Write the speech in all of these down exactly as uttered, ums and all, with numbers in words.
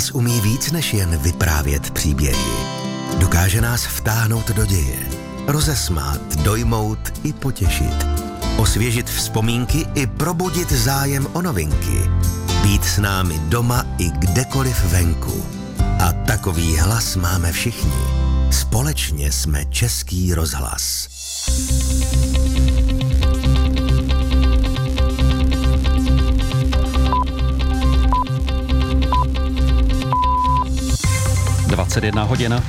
Rozhlas umí víc než jen vyprávět příběhy. Dokáže nás vtáhnout do děje, rozesmát, dojmout i potěšit, osvěžit vzpomínky i probudit zájem o novinky, být s námi doma i kdekoliv venku. A takový hlas máme všichni. Společně jsme Český rozhlas. dvacet jedna hodin.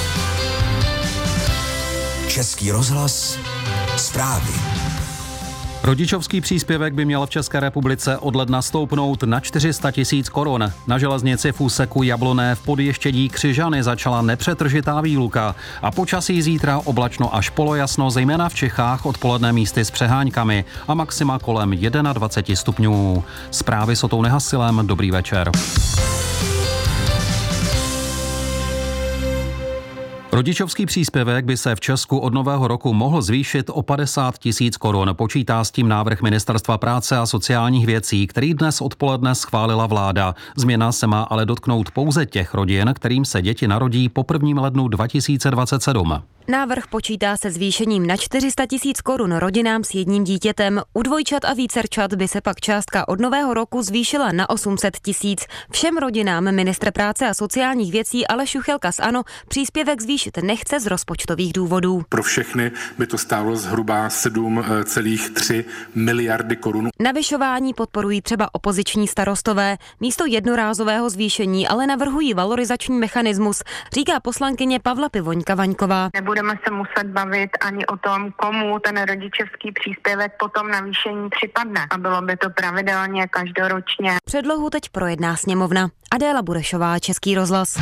Český rozhlas. Zprávy. Rodičovský příspěvek by měl v České republice od ledna stoupnout na čtyři sta tisíc korun. Na železnici v úseku Jabloné v Podještědí Křižany začala nepřetržitá výluka a počasí zítra oblačno až polojasno, zejména v Čechách odpoledne místy s přeháňkami a maxima kolem dvacet jedna stupňů. Zprávy s Otou Nehasilem, dobrý večer. Rodičovský příspěvek by se v Česku od nového roku mohl zvýšit o padesát tisíc korun. Počítá s tím návrh Ministerstva práce a sociálních věcí, který dnes odpoledne schválila vláda. Změna se má ale dotknout pouze těch rodin, kterým se děti narodí po prvním lednu dva tisíce dvacet sedm. Návrh počítá se zvýšením na čtyři sta tisíc korun rodinám s jedním dítětem. U dvojčat a vícerčat by se pak částka od nového roku zvýšila na osm set tisíc. Všem rodinám ministr práce a sociálních věcí Aleš Juchelka z ANO příspěvek zvýšit nechce z rozpočtových důvodů. Pro všechny by to stálo zhruba sedm celá tři miliardy korun. Navyšování podporují třeba opoziční starostové. Místo jednorázového zvýšení ale navrhují valorizační mechanismus, říká poslankyně Pavla Pivoňka-Vaňková. Nebudeme se muset bavit ani o tom, komu ten rodičovský příspěvek potom navýšení připadne. A bylo by to pravidelně každoročně. Předlohu teď projedná sněmovna. Adéla Burešová, Český rozhlas.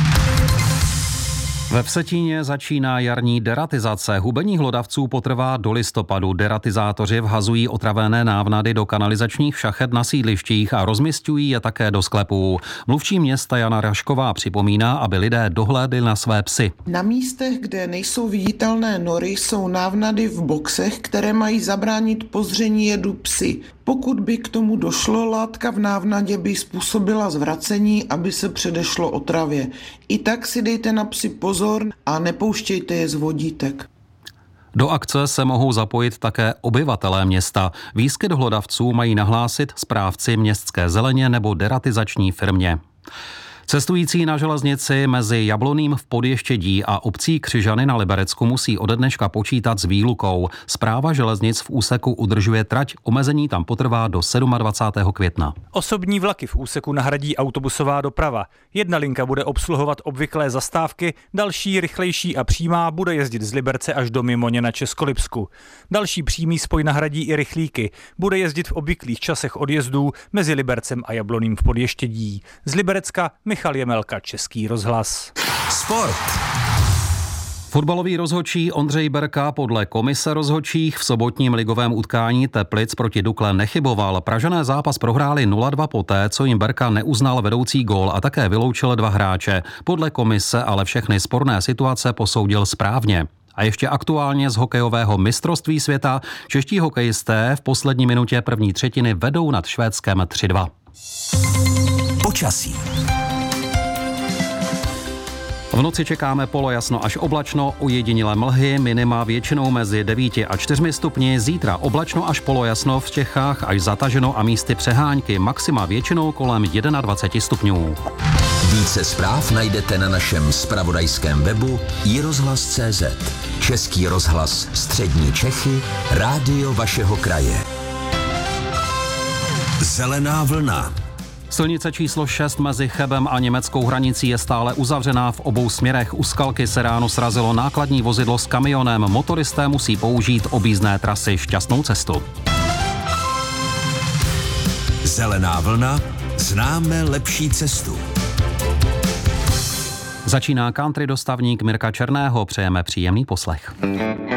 Ve Vsetíně začíná jarní deratizace. Hubení hlodavců potrvá do listopadu. Deratizátoři vhazují otravené návnady do kanalizačních šachet na sídlištích a rozmisťují je také do sklepů. Mluvčí města Jana Rašková připomíná, aby lidé dohlédli na své psy. Na místech, kde nejsou viditelné nory, jsou návnady v boxech, které mají zabránit pozření jedu psy. Pokud by k tomu došlo, látka v návnadě by způsobila zvracení, aby se předešlo otravě. I tak si dejte na psy pozor a nepouštějte je z vodítek. Do akce se mohou zapojit také obyvatelé města. Výskyt hlodavců mají nahlásit správci městské zeleně nebo deratizační firmě. Cestující na železnici mezi Jabloným v Podještědí a obcí Křižany na Liberecku musí ode dneška počítat s výlukou. Správa železnic v úseku udržuje trať, omezení tam potrvá do dvacátého sedmého května. Osobní vlaky v úseku nahradí autobusová doprava. Jedna linka bude obsluhovat obvyklé zastávky, další, rychlejší a přímá bude jezdit z Liberce až do Mimoně na Českolipsku. Další přímý spoj nahradí i rychlíky. Bude jezdit v obvyklých časech odjezdů mezi Libercem a Jabloným v Podještědí. Z Liberecka Michal Jemelka, Český rozhlas. Sport. Fotbalový rozhodčí Ondřej Berka podle komise rozhodčích v sobotním ligovém utkání Teplic proti Dukle nechyboval. Pražané zápas prohráli nula dva poté, co jim Berka neuznal vedoucí gól a také vyloučil dva hráče. Podle komise ale všechny sporné situace posoudil správně. A ještě aktuálně z hokejového mistrovství světa čeští hokejisté v poslední minutě první třetiny vedou nad Švédskem tři dva. Počasí. V noci čekáme polojasno až oblačno, ojedinělé mlhy, minima většinou mezi devíti a čtyřmi stupni, zítra oblačno až polojasno v Čechách až zataženo a místy přehánky, maxima většinou kolem dvacet jedna stupňů. Více zpráv najdete na našem zpravodajském webu i rozhlas tečka cé zet. Český rozhlas Střední Čechy, rádio vašeho kraje. Zelená vlna. Silnice číslo šest mezi Chebem a německou hranicí je stále uzavřená v obou směrech. U Skalky se ráno srazilo nákladní vozidlo s kamionem. Motoristé musí použít objízdné trasy. Šťastnou cestu. Zelená vlna. Známe lepší cestu. Začíná country dostavník Mirka Černého. Přejeme příjemný poslech.